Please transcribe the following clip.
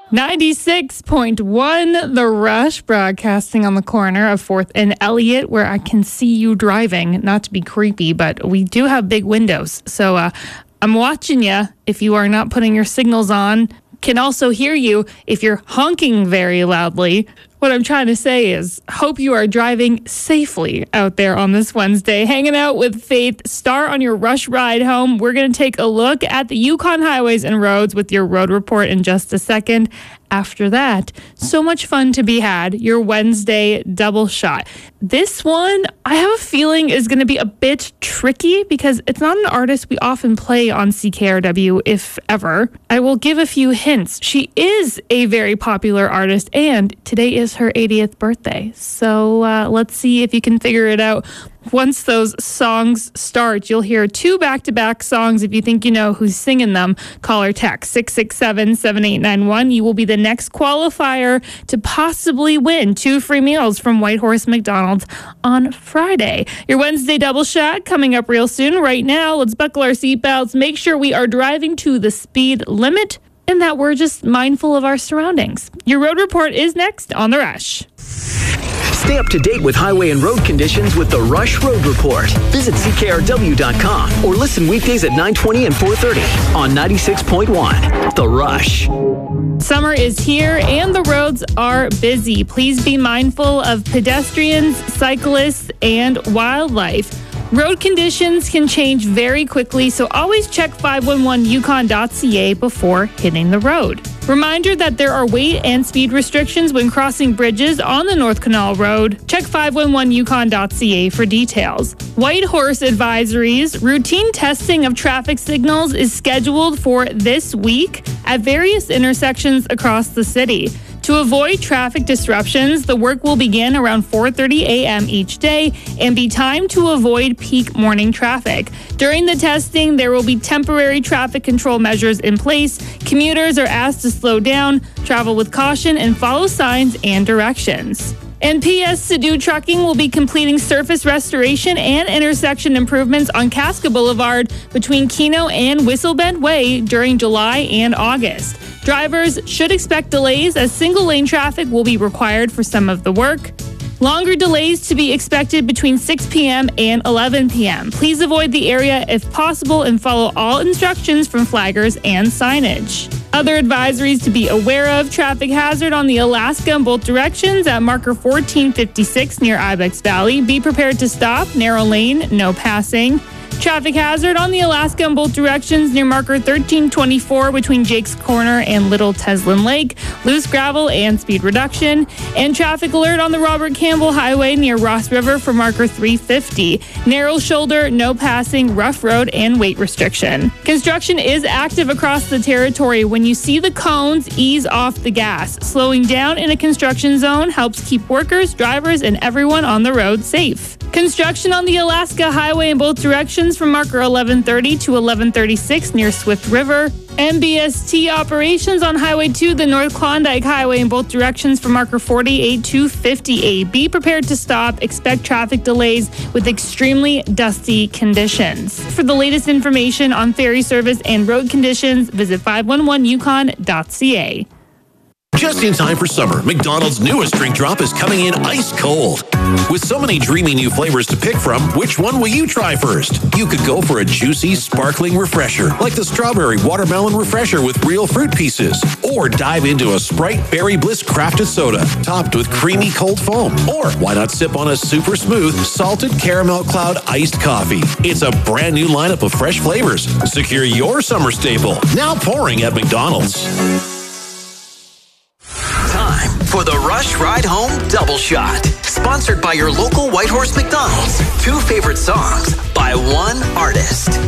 96.1 The Rush, broadcasting on the corner of 4th and Elliott, where I can see you driving. Not to be creepy, but we do have big windows. So I'm watching you if you are not putting your signals on. Can also hear you if you're honking very loudly. What I'm trying to say is, hope you are driving safely out there on this Wednesday. Hanging out with Faith, star on your Rush ride home. We're going to take a look at the Yukon highways and roads with your road report in just a second. After that, so much fun to be had, your Wednesday double shot. This one, I have a feeling, is going to be a bit tricky because it's not an artist we often play on CKRW, if ever. I will give a few hints. She is a very popular artist, and today is her 80th birthday. So let's see if you can figure it out. Once those songs start, you'll hear two back-to-back songs. If you think you know who's singing them, call or text 667-7891. You will be the next qualifier to possibly win 2 free meals from Whitehorse McDonald's on Friday. Your Wednesday double shot coming up real soon. Right now, let's buckle our seatbelts, make sure we are driving to the speed limit, and that we're just mindful of our surroundings. Your road report is next on The Rush. Stay up to date with highway and road conditions with the Rush Road Report. Visit CKRW.com or listen weekdays at 9:20 and 4:30 on 96.1 The Rush. Summer is here and the roads are busy. Please be mindful of pedestrians, cyclists, and wildlife. Road conditions can change very quickly, so always check 511yukon.ca before hitting the road. Reminder that there are weight and speed restrictions when crossing bridges on the North Canal Road. Check 511yukon.ca for details. Whitehorse advisories. Routine testing of traffic signals is scheduled for this week at various intersections across the city. To avoid traffic disruptions, the work will begin around 4:30 a.m. each day and be timed to avoid peak morning traffic. During the testing, there will be temporary traffic control measures in place. Commuters are asked to slow down, travel with caution, and follow signs and directions. And PS Sidhu Trucking will be completing surface restoration and intersection improvements on Casca Boulevard between Keno and Whistlebend Way during July and August. Drivers should expect delays as single-lane traffic will be required for some of the work. Longer delays to be expected between 6 p.m. and 11 p.m. Please avoid the area if possible and follow all instructions from flaggers and signage. Other advisories to be aware of: traffic hazard on the Alaska in both directions at marker 1456 near Ibex Valley. Be prepared to stop. Narrow lane, no passing. Traffic hazard on the Alaska in both directions near marker 1324 between Jake's Corner and Little Teslin Lake. Loose gravel and speed reduction. And traffic alert on the Robert Campbell Highway near Ross River for marker 350. Narrow shoulder, no passing, rough road, and weight restriction. Construction is active across the territory. When you see the cones, ease off the gas. Slowing down in a construction zone helps keep workers, drivers, and everyone on the road safe. Construction on the Alaska Highway in both directions from marker 1130 to 1136 near Swift River. MBST operations on Highway 2, the North Klondike Highway in both directions from marker 48 to 58. Be prepared to stop. Expect traffic delays with extremely dusty conditions. For the latest information on ferry service and road conditions, visit 511yukon.ca. Just in time for summer, McDonald's newest drink drop is coming in ice cold. With so many dreamy new flavors to pick from, which one will you try first? You could go for a juicy, sparkling refresher, like the Strawberry Watermelon Refresher with real fruit pieces. Or dive into a Sprite Berry Bliss crafted soda, topped with creamy cold foam. Or why not sip on a super smooth, salted caramel cloud iced coffee? It's a brand new lineup of fresh flavors. Secure your summer staple, now pouring at McDonald's. Time for the Rush Ride Home Double Shot. Sponsored by your local Whitehorse McDonald's. 2 favorite songs by one artist.